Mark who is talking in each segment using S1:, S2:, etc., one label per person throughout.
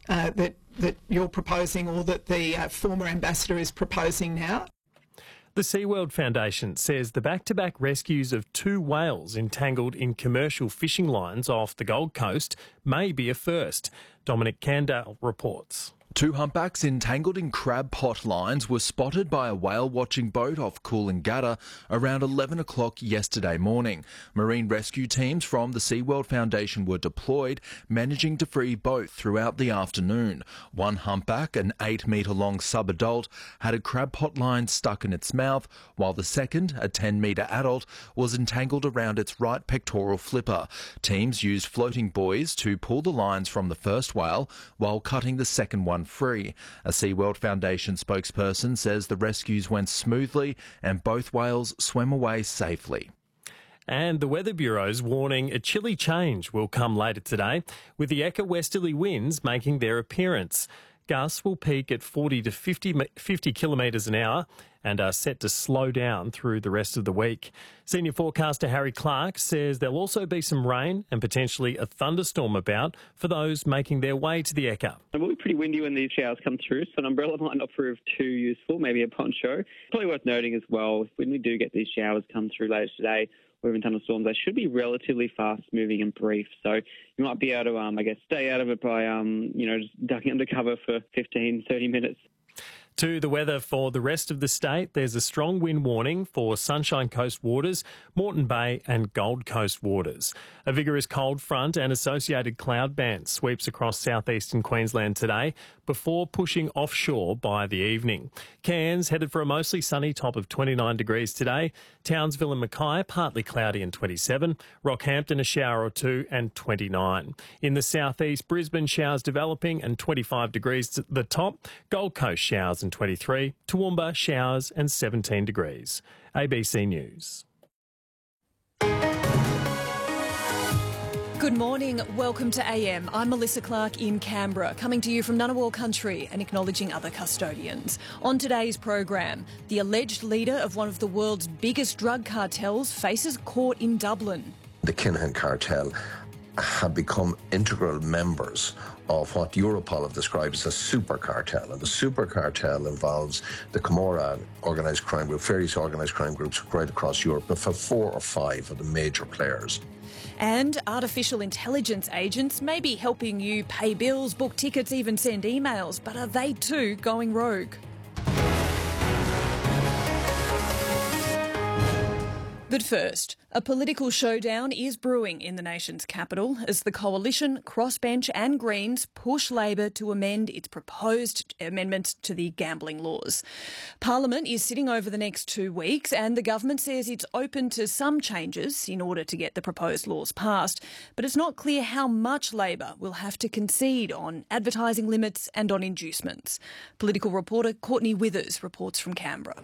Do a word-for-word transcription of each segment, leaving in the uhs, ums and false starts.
S1: uh, that, that you're proposing or that the uh, former ambassador is proposing now?
S2: The SeaWorld Foundation says the back-to-back rescues of two whales entangled in commercial fishing lines off the Gold Coast may be a first. Dominic Candale reports.
S3: Two humpbacks entangled in crab pot lines were spotted by a whale-watching boat off Coolangatta around eleven o'clock yesterday morning. Marine rescue teams from the SeaWorld Foundation were deployed, managing to free both throughout the afternoon. One humpback, an eight-metre-long sub-adult, had a crab pot line stuck in its mouth, while the second, a ten-metre adult, was entangled around its right pectoral flipper. Teams used floating buoys to pull the lines from the first whale while cutting the second one free. A SeaWorld Foundation spokesperson says the rescues went smoothly and both whales swam away safely.
S2: And the Weather Bureau's warning a chilly change will come later today, with the Eka westerly winds making their appearance. Gusts will peak at forty to fifty, fifty kilometres an hour and are set to slow down through the rest of the week. Senior forecaster Harry Clark says there'll also be some rain and potentially a thunderstorm about for those making their way to the Eka.
S4: It will be pretty windy when these showers come through, so an umbrella might not prove too useful, maybe a poncho. Probably worth noting as well, when we do get these showers come through later today, or even thunderstorms, they should be relatively fast-moving and brief. So you might be able to, um, I guess, stay out of it by, um, you know, just ducking under cover for fifteen, thirty minutes.
S2: To the weather for the rest of the state, there's a strong wind warning for Sunshine Coast waters, Moreton Bay and Gold Coast waters. A vigorous cold front and associated cloud band sweeps across southeastern Queensland today before pushing offshore by the evening. Cairns headed for a mostly sunny top of twenty-nine degrees today. Townsville and Mackay partly cloudy and twenty-seven. Rockhampton a shower or two and twenty-nine. In the southeast, Brisbane showers developing and twenty-five degrees to the top. Gold Coast showers and twenty-three. Toowoomba showers and seventeen degrees. A B C News.
S5: Good morning. Welcome to A M. I'm Melissa Clark in Canberra, coming to you from Ngunnawal country and acknowledging other custodians. On today's program, the alleged leader of one of the world's biggest drug cartels faces court in Dublin.
S6: The Kinahan cartel have become integral members of what Europol have described as a super cartel. And the super cartel involves the Camorra organised crime group, various organised crime groups right across Europe, but for four or five of the major players.
S5: And artificial intelligence agents may be helping you pay bills, book tickets, even send emails, but are they too going rogue? But first, a political showdown is brewing in the nation's capital as the Coalition, Crossbench and Greens push Labor to amend its proposed amendment to the gambling laws. Parliament is sitting over the next two weeks and the government says it's open to some changes in order to get the proposed laws passed, but it's not clear how much Labor will have to concede on advertising limits and on inducements. Political reporter Courtney Withers reports from Canberra.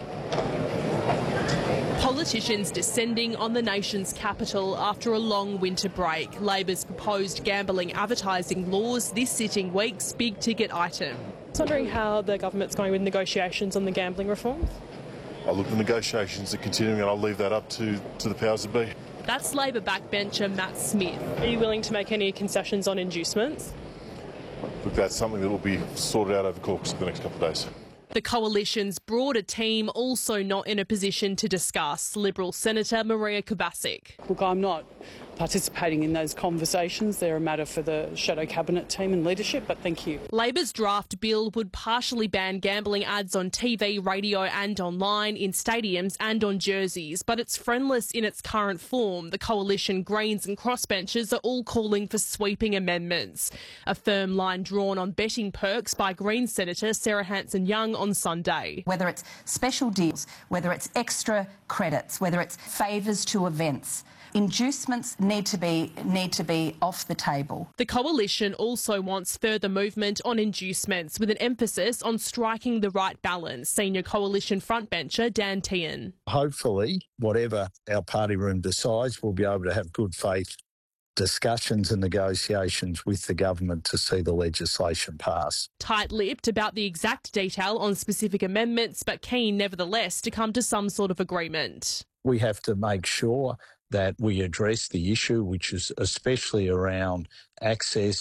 S7: Politicians descending on the nation's capital after a long winter break. Labor's proposed gambling advertising laws this sitting week's big ticket item.
S8: I was wondering how the government's going with negotiations on the gambling reforms.
S9: Oh, look, the negotiations are continuing and I'll leave that up to, to the powers that be.
S7: That's Labor backbencher Matt Smith.
S8: Are you willing to make any concessions on inducements?
S9: Look, that's something that will be sorted out over the course of the next couple of days.
S7: The Coalition's broader team also not in a position to discuss. Liberal Senator Maria Kubasic.
S10: Look, I'm not participating in those conversations. They're a matter for the Shadow Cabinet team and leadership, but thank you.
S7: Labor's draft bill would partially ban gambling ads on T V, radio and online, in stadiums and on jerseys, but it's friendless in its current form. The Coalition, Greens and Crossbenchers are all calling for sweeping amendments. A firm line drawn on betting perks by Greens Senator Sarah Hanson-Young on Sunday.
S11: Whether it's special deals, whether it's extra credits, whether it's favours to events, inducements need to be need to be off the table.
S7: The Coalition also wants further movement on inducements, with an emphasis on striking the right balance. Senior Coalition frontbencher Dan Tehan.
S12: Hopefully, whatever our party room decides, we'll be able to have good faith discussions and negotiations with the government to see the legislation pass.
S7: Tight-lipped about the exact detail on specific amendments, but keen nevertheless to come to some sort of agreement.
S12: We have to make sure that we address the issue, which is especially around access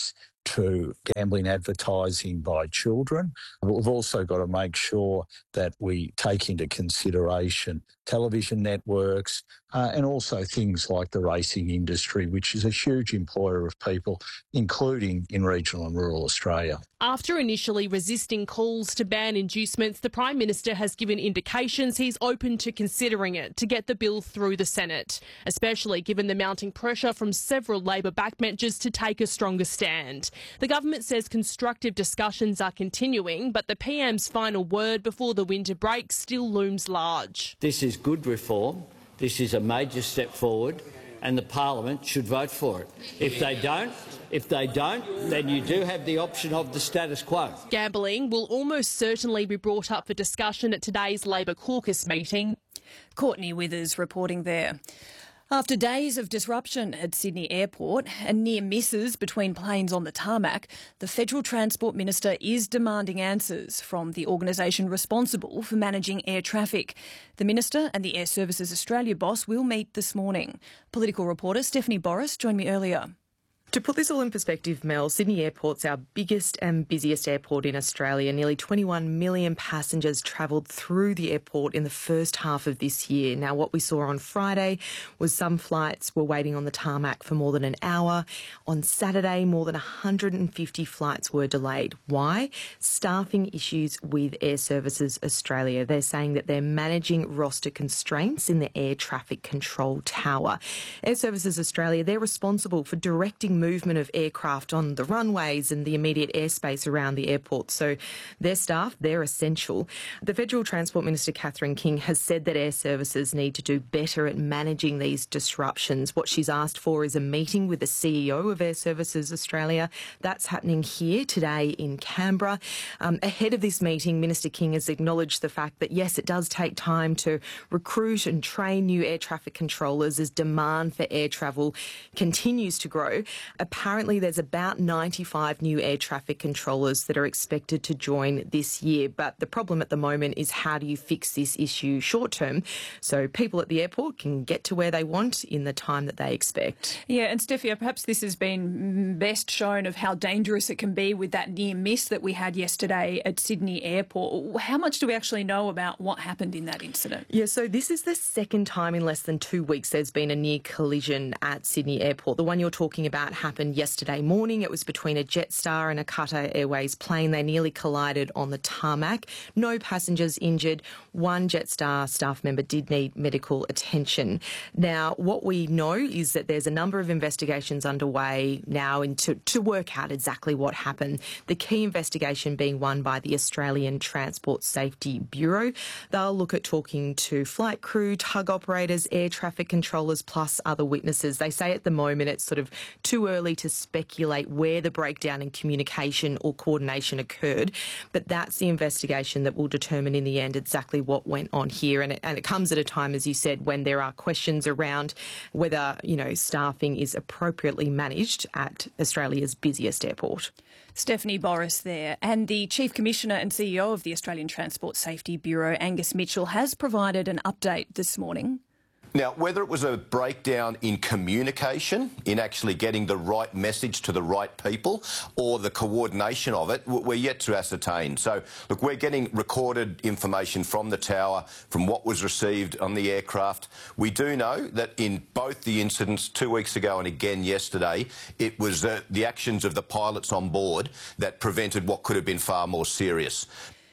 S12: to gambling advertising by children. We've also got to make sure that we take into consideration television networks uh, and also things like the racing industry, which is a huge employer of people, including in regional and rural Australia.
S7: After initially resisting calls to ban inducements, the Prime Minister has given indications he's open to considering it to get the bill through the Senate, especially given the mounting pressure from several Labor backbenchers to take a stronger stand. The government says constructive discussions are continuing, but the P M's final word before the winter break still looms large.
S13: This is good reform. This is a major step forward, and the Parliament should vote for it. If they don't, if they don't, then you do have the option of the status quo.
S7: Gambling will almost certainly be brought up for discussion at today's Labor caucus meeting.
S5: Courtney Withers reporting there. After days of disruption at Sydney Airport and near misses between planes on the tarmac, the Federal Transport Minister is demanding answers from the organisation responsible for managing air traffic. The Minister and the Air Services Australia boss will meet this morning. Political reporter Stephanie Boris joined me earlier.
S14: To put this all in perspective, Mel, Sydney Airport's our biggest and busiest airport in Australia. Nearly twenty-one million passengers travelled through the airport in the first half of this year. Now, what we saw on Friday was some flights were waiting on the tarmac for more than an hour. On Saturday, more than one hundred fifty flights were delayed. Why? Staffing issues with Air Services Australia. They're saying that they're managing roster constraints in the air traffic control tower. Air Services Australia, they're responsible for directing movement of aircraft on the runways and the immediate airspace around the airport. So their staff, they're essential. The Federal Transport Minister, Catherine King, has said that Air Services need to do better at managing these disruptions. What she's asked for is a meeting with the C E O of Air Services Australia. That's happening here today in Canberra. Um, ahead of this meeting, Minister King has acknowledged the fact that, yes, it does take time to recruit and train new air traffic controllers as demand for air travel continues to grow. Apparently, there's about ninety-five new air traffic controllers that are expected to join this year. But the problem at the moment is how do you fix this issue short term so people at the airport can get to where they want in the time that they expect.
S5: Yeah, and Steffi, perhaps this has been best shown of how dangerous it can be with that near miss that we had yesterday at Sydney Airport. How much do we actually know about what happened in that incident?
S14: Yeah, so this is the second time in less than two weeks there's been a near collision at Sydney Airport. The one you're talking about happened yesterday morning. It was between a Jetstar and a Qatar Airways plane. They nearly collided on the tarmac. No passengers injured. One Jetstar staff member did need medical attention. Now, what we know is that there's a number of investigations underway now into, to work out exactly what happened. The key investigation being one by the Australian Transport Safety Bureau. They'll look at talking to flight crew, tug operators, air traffic controllers, plus other witnesses. They say at the moment it's sort of too early to speculate where the breakdown in communication or coordination occurred, but that's the investigation that will determine in the end exactly what went on here. And it, and it comes at a time, as you said, when there are questions around whether, you know, staffing is appropriately managed at Australia's busiest airport.
S5: Stephanie Boris there. And the Chief Commissioner and C E O of the Australian Transport Safety Bureau, Angus Mitchell, has provided an update this morning.
S15: Now, whether it was a breakdown in communication, in actually getting the right message to the right people, or the coordination of it, we're yet to ascertain. So, look, we're getting recorded information from the tower, from what was received on the aircraft. We do know that in both the incidents, two weeks ago and again yesterday, it was uh, the actions of the pilots on board that prevented what could have been far more serious.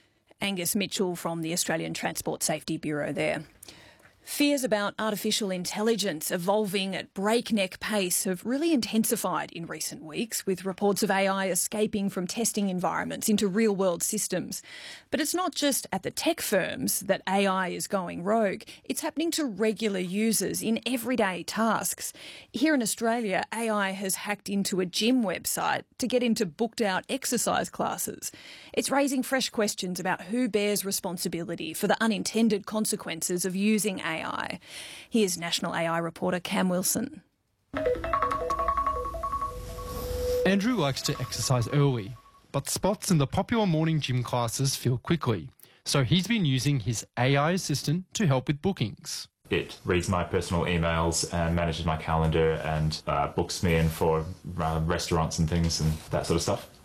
S5: Angus Mitchell from the Australian Transport Safety Bureau there. Fears about artificial intelligence evolving at breakneck pace have really intensified in recent weeks, with reports of A I escaping from testing environments into real-world systems. But it's not just at the tech firms that A I is going rogue. It's happening to regular users in everyday tasks. Here in Australia, A I has hacked into a gym website to get into booked-out exercise classes. It's raising fresh questions about who bears responsibility for the unintended consequences of using A I. A I. Here's National A I reporter Cam Wilson.
S16: Andrew likes to exercise early, but spots in the popular morning gym classes fill quickly. So he's been using his A I assistant to help with bookings.
S17: It reads my personal emails and manages my calendar and uh, books me in for uh, restaurants and things and that sort of stuff.